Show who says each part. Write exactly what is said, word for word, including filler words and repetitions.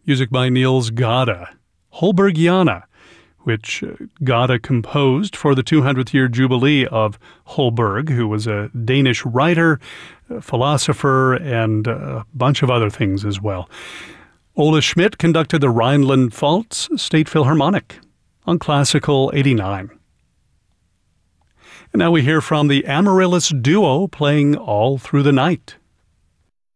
Speaker 1: Music by Niels Gade, Holbergiana, which Gade composed for the two hundredth year jubilee of Holberg, who was a Danish writer, a philosopher, and a bunch of other things as well. Ole Schmidt conducted the Rhineland-Pfalz State Philharmonic on Classical eighty-nine. And now we hear from the Amaryllis Duo playing All Through the Night.